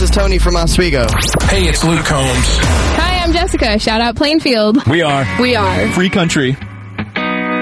is Tony from Oswego. Hey, it's Luke Combs. Hi, I'm Jessica. Shout out Plainfield. We are Free Country.